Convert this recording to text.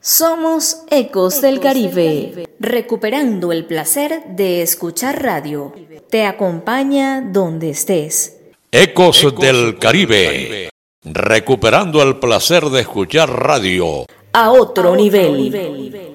Somos Ecos del Caribe, recuperando el placer de escuchar radio. Te acompaña donde estés. Ecos del Caribe, recuperando el placer de escuchar radio A otro nivel.